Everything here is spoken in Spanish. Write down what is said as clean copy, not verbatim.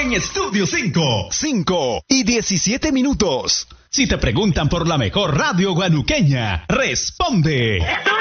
en Estudio 5. 5 y 17 minutos. Si te preguntan por la mejor radio guanuqueña, responde. ¡Estudio